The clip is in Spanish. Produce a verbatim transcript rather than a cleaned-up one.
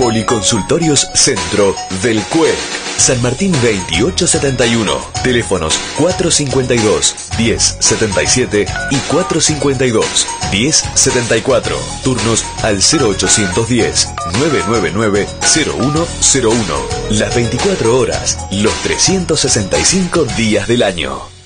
Policonsultorios Centro del C U E C, San Martín veintiocho setenta y uno. Teléfonos cuatrocientos cincuenta y dos, diez setenta y siete y cuatrocientos cincuenta y dos, diez setenta y cuatro. Turnos al cero ochocientos diez, novecientos noventa y nueve, cero uno cero uno. Las veinticuatro horas, los trescientos sesenta y cinco días del año.